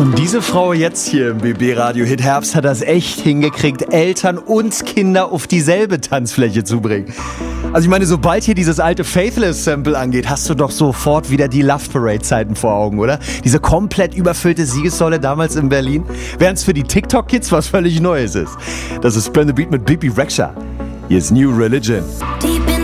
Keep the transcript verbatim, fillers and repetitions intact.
Und diese Frau jetzt hier im B B-Radio Hit Herbst hat das echt hingekriegt, Eltern und Kinder auf dieselbe Tanzfläche zu bringen. Also ich meine, sobald hier dieses alte Faithless-Sample angeht, hast du doch sofort wieder die Love Parade-Zeiten vor Augen, oder? Diese komplett überfüllte Siegessäule damals in Berlin. Während es für die TikTok-Kids was völlig Neues ist. Das ist Burn the Beat mit Bibi Rexha. Hier ist New Religion. Die